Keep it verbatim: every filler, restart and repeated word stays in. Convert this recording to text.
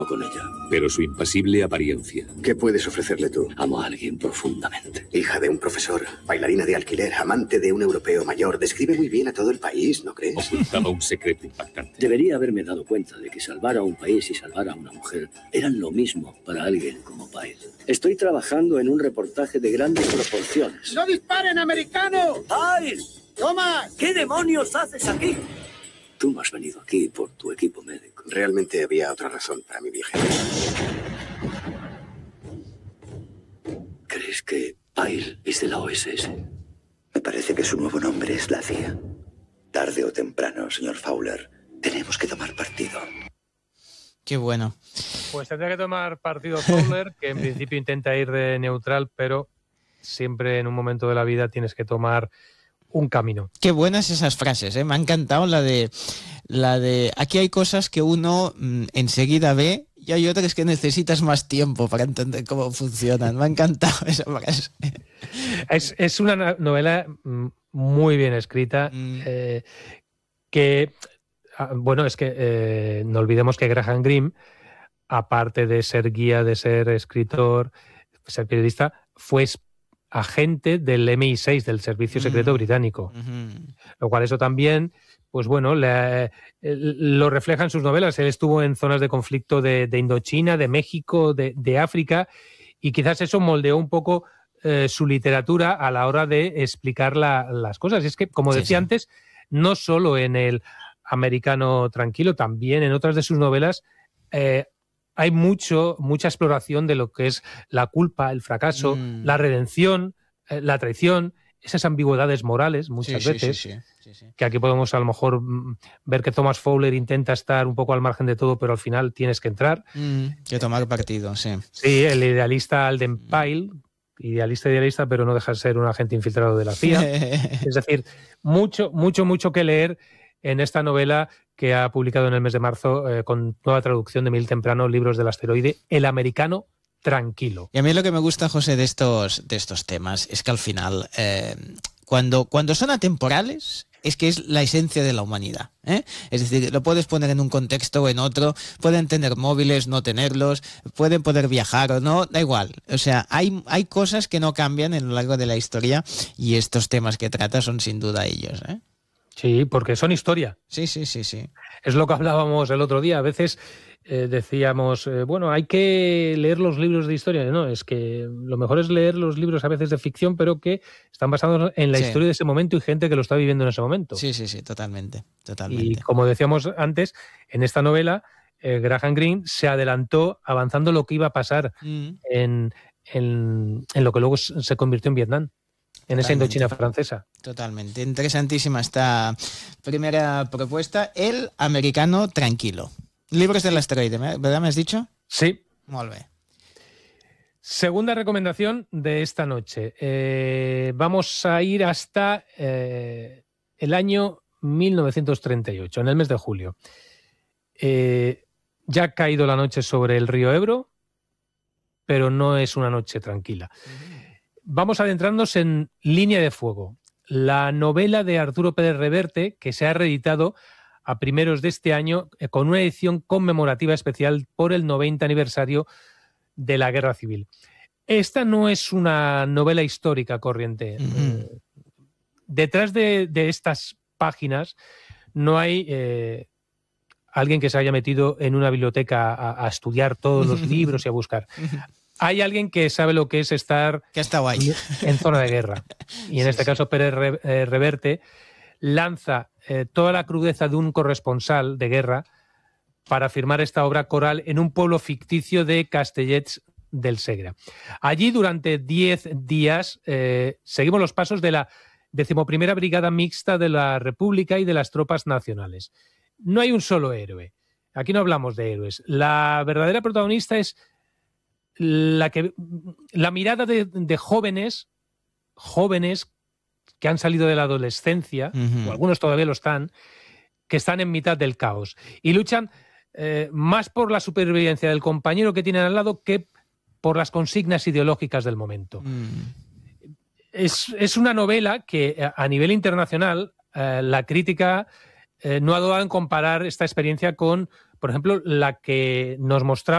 con ella, pero su impasible apariencia. ¿Qué puedes ofrecerle tú? Amo a alguien profundamente. Hija de un profesor, bailarina de alquiler, amante de un europeo mayor. Describe muy bien a todo el país, ¿no crees? Ocultaba un secreto impactante. Debería haberme dado cuenta de que salvar a un país y salvar a una mujer eran lo mismo para alguien como Pyle. Estoy trabajando en un reportaje de grandes proporciones. ¡No disparen, americano! ¡Pyle! ¡Toma! ¿Qué demonios haces aquí? Tú no has venido aquí por tu equipo médico. Realmente había otra razón para mi viaje. ¿Crees que Pyle es de la O S S? Me parece que su nuevo nombre es la C I A. Tarde o temprano, señor Fowler, tenemos que tomar partido. Qué bueno. Pues tendrá que tomar partido Fowler, que en principio intenta ir de neutral, pero siempre en un momento de la vida tienes que tomar un camino. Qué buenas esas frases, ¿eh? Me ha encantado la de la de aquí hay cosas que uno mmm, enseguida ve y hay otras que necesitas más tiempo para entender cómo funcionan. Me ha encantado esa frase. Es, es una novela muy bien escrita, mm. eh, que, bueno, es que eh, no olvidemos que Graham Greene, aparte de ser guía, de ser escritor, ser periodista, fue agente del M I seis, del Servicio Secreto mm. Británico. Mm-hmm. Lo cual eso también, pues bueno, le, lo refleja en sus novelas. Él estuvo en zonas de conflicto de, de Indochina, de México, de, de África, y quizás eso moldeó un poco eh, su literatura a la hora de explicar la, las cosas. Y es que, como decía sí, sí. antes, no solo en el Americano Tranquilo, también en otras de sus novelas eh, hay mucho, mucha exploración de lo que es la culpa, el fracaso, mm. la redención, eh, la traición, esas ambigüedades morales muchas sí, veces, sí, sí, sí, sí. que aquí podemos a lo mejor mm, ver que Thomas Fowler intenta estar un poco al margen de todo, pero al final tienes que entrar. Mm, que tomar partido, sí. Sí, el idealista Alden Pyle, idealista, idealista, pero no deja de ser un agente infiltrado de la C I A. Es decir, mucho, mucho, mucho que leer en esta novela que ha publicado en el mes de marzo eh, con nueva traducción de Miguel Temprano, Libros del Asteroide, El Americano Tranquilo. Y a mí lo que me gusta, José, de estos, de estos temas es que al final, eh, cuando, cuando son atemporales, es que es la esencia de la humanidad, ¿eh? Es decir, lo puedes poner en un contexto o en otro, pueden tener móviles, no tenerlos, pueden poder viajar o no, da igual. O sea, hay, hay cosas que no cambian a lo largo de la historia y estos temas que trata son sin duda ellos, ¿eh? Sí, porque son historia. Sí, sí, sí, sí. Es lo que hablábamos el otro día. A veces eh, decíamos, eh, bueno, hay que leer los libros de historia. No, es que lo mejor es leer los libros a veces de ficción, pero que están basados en la sí. historia de ese momento y gente que lo está viviendo en ese momento. Sí, sí, sí, totalmente, totalmente. Y como decíamos antes, en esta novela, eh, Graham Greene se adelantó avanzando lo que iba a pasar mm. en, en, en lo que luego se convirtió en Vietnam. En esa Indochina francesa. Totalmente. Interesantísima esta primera propuesta. El Americano Tranquilo. Libros del Asteroide, ¿verdad me has dicho? Sí. Molt bé. Segunda recomendación de esta noche. Eh, vamos a ir hasta eh, el año mil novecientos treinta y ocho, en el mes de julio. Eh, ya ha caído la noche sobre el río Ebro, pero no es una noche tranquila. Uh-huh. Vamos a adentrarnos en Línea de Fuego, la novela de Arturo Pérez Reverte, que se ha reeditado a primeros de este año con una edición conmemorativa especial por el noventa aniversario de la Guerra Civil. Esta no es una novela histórica corriente. Uh-huh. Detrás de, de estas páginas no hay eh, alguien que se haya metido en una biblioteca a, a estudiar todos los libros y a buscar. Hay alguien que sabe lo que es estar que ha estado ahí. en zona de guerra. Y en sí, este sí. caso Pérez Reverte lanza eh, toda la crudeza de un corresponsal de guerra para firmar esta obra coral en un pueblo ficticio de Castellets del Segre. Allí durante diez días eh, seguimos los pasos de la decimoprimera Brigada Mixta de la República y de las tropas nacionales. No hay un solo héroe. Aquí no hablamos de héroes. La verdadera protagonista es La, que, la mirada de, de jóvenes, jóvenes que han salido de la adolescencia, uh-huh. o algunos todavía lo están, que están en mitad del caos y luchan eh, más por la supervivencia del compañero que tienen al lado que por las consignas ideológicas del momento. Uh-huh. Es, es una novela que a nivel internacional eh, la crítica eh, no ha dudado en comparar esta experiencia con, por ejemplo, la que nos mostraba